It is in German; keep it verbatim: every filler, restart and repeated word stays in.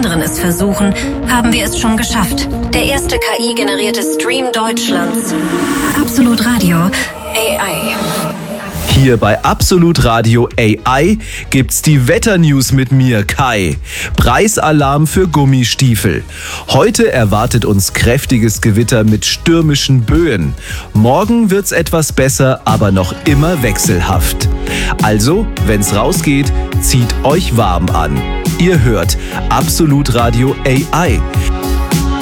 anderen es versuchen, haben wir es schon geschafft. Der erste K I-generierte Stream Deutschlands. Absolut Radio A I. Hier bei Absolut Radio A I gibt's die Wetternews mit mir, Kai. Preisalarm für Gummistiefel. Heute erwartet uns kräftiges Gewitter mit stürmischen Böen. Morgen wird's etwas besser, aber noch immer wechselhaft. Also, wenn's rausgeht, zieht euch warm an. Ihr hört Absolut Radio A I.